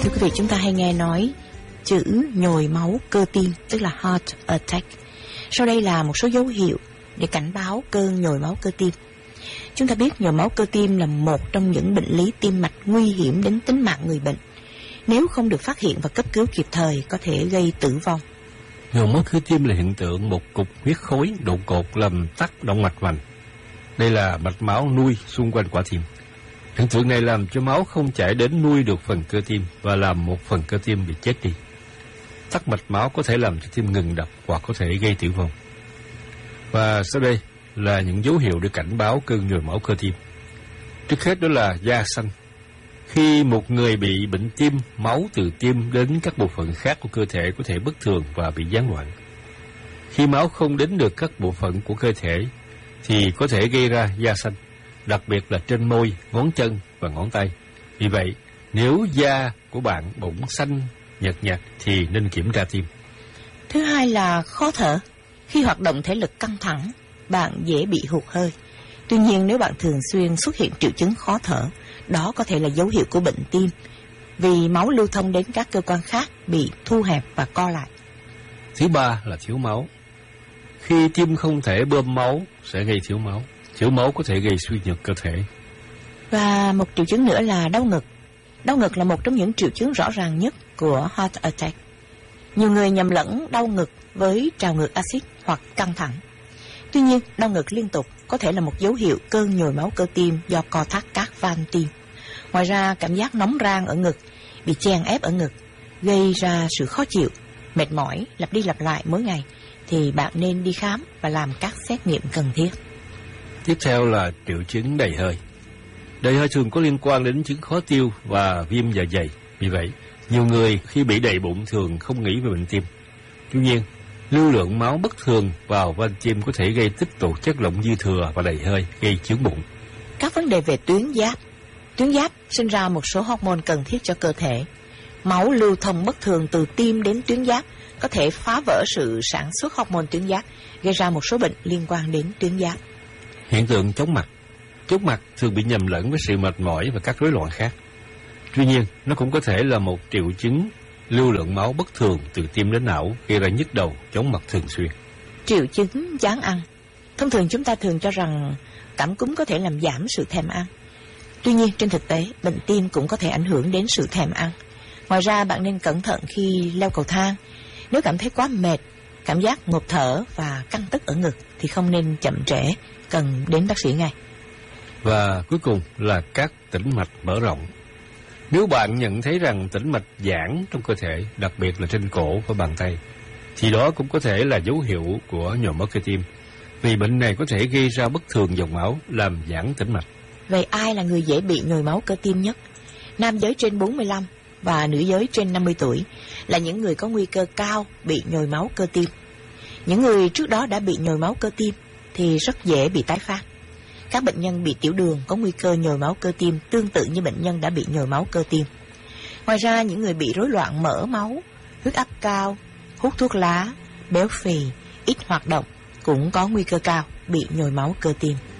Thưa quý vị, chúng ta hay nghe nói chữ nhồi máu cơ tim, tức là heart attack. Sau đây là một số dấu hiệu để cảnh báo cơn nhồi máu cơ tim. Chúng ta biết nhồi máu cơ tim là một trong những bệnh lý tim mạch nguy hiểm đến tính mạng người bệnh. Nếu không được phát hiện và cấp cứu kịp thời, có thể gây tử vong. Nhồi máu cơ tim là hiện tượng một cục huyết khối đột ngột làm tắc động mạch vành. Đây là mạch máu nuôi xung quanh quả tim. Hiện tượng này làm cho máu không chảy đến nuôi được phần cơ tim và làm một phần cơ tim bị chết đi. Tắc mạch máu có thể làm cho tim ngừng đập hoặc có thể gây tử vong. Và sau đây là những dấu hiệu để cảnh báo cơn nhồi máu cơ tim. Trước hết đó là da xanh. Khi một người bị bệnh tim, máu từ tim đến các bộ phận khác của cơ thể có thể bất thường và bị gián đoạn. Khi máu không đến được các bộ phận của cơ thể thì có thể gây ra da xanh, đặc biệt là trên môi, ngón chân và ngón tay. Vì vậy, nếu da của bạn bỗng xanh, nhợt nhạt thì nên kiểm tra tim. Thứ hai là khó thở. Khi hoạt động thể lực căng thẳng, bạn dễ bị hụt hơi. Tuy nhiên, nếu bạn thường xuyên xuất hiện triệu chứng khó thở, đó có thể là dấu hiệu của bệnh tim, vì máu lưu thông đến các cơ quan khác bị thu hẹp và co lại. Thứ ba là thiếu máu. Khi tim không thể bơm máu sẽ gây thiếu máu. Thiếu máu có thể gây suy nhược cơ thể. Và một triệu chứng nữa là đau ngực. Đau ngực là một trong những triệu chứng rõ ràng nhất của heart attack. Nhiều người nhầm lẫn đau ngực với trào ngược axit hoặc căng thẳng. Tuy nhiên, đau ngực liên tục có thể là một dấu hiệu cơn nhồi máu cơ tim do co thắt các van tim. Ngoài ra, cảm giác nóng rang ở ngực, bị chèn ép ở ngực, gây ra sự khó chịu, mệt mỏi, lặp đi lặp lại mỗi ngày, thì bạn nên đi khám và làm các xét nghiệm cần thiết. Tiếp theo là triệu chứng đầy hơi. Đầy hơi thường có liên quan đến chứng khó tiêu và viêm dạ dày. Vì vậy, nhiều người khi bị đầy bụng thường không nghĩ về bệnh tim. Tuy nhiên, lưu lượng máu bất thường vào van tim có thể gây tích tụ chất lỏng dư thừa và đầy hơi, gây chướng bụng. Các vấn đề về tuyến giáp. Tuyến giáp sinh ra một số hormone cần thiết cho cơ thể. Máu lưu thông bất thường từ tim đến tuyến giáp có thể phá vỡ sự sản xuất hormone tuyến giáp, gây ra một số bệnh liên quan đến tuyến giáp. Hiện tượng chóng mặt. Chóng mặt thường bị nhầm lẫn với sự mệt mỏi và các rối loạn khác. Tuy nhiên, nó cũng có thể là một triệu chứng lưu lượng máu bất thường từ tim đến não, gây ra nhức đầu, chóng mặt thường xuyên. Triệu chứng chán ăn. Thông thường chúng ta thường cho rằng cảm cúm có thể làm giảm sự thèm ăn. Tuy nhiên, trên thực tế, bệnh tim cũng có thể ảnh hưởng đến sự thèm ăn. Ngoài ra, bạn nên cẩn thận khi leo cầu thang. Nếu cảm thấy quá mệt, cảm giác ngộp thở và căng tức ở ngực thì không nên chậm trễ, cần đến bác sĩ ngay. Và cuối cùng là các tĩnh mạch mở rộng. Nếu bạn nhận thấy rằng tĩnh mạch giãn trong cơ thể, đặc biệt là trên cổ và bàn tay, thì đó cũng có thể là dấu hiệu của nhồi máu cơ tim. Vì bệnh này có thể gây ra bất thường dòng máu, làm giãn tĩnh mạch. Vậy ai là người dễ bị nhồi máu cơ tim nhất? Nam giới trên 45 và nữ giới trên 50 tuổi là những người có nguy cơ cao bị nhồi máu cơ tim. Những người trước đó đã bị nhồi máu cơ tim thì rất dễ bị tái phát. Các bệnh nhân bị tiểu đường có nguy cơ nhồi máu cơ tim tương tự như bệnh nhân đã bị nhồi máu cơ tim. Ngoài ra, những người bị rối loạn mỡ máu, huyết áp cao, hút thuốc lá, béo phì, ít hoạt động cũng có nguy cơ cao bị nhồi máu cơ tim.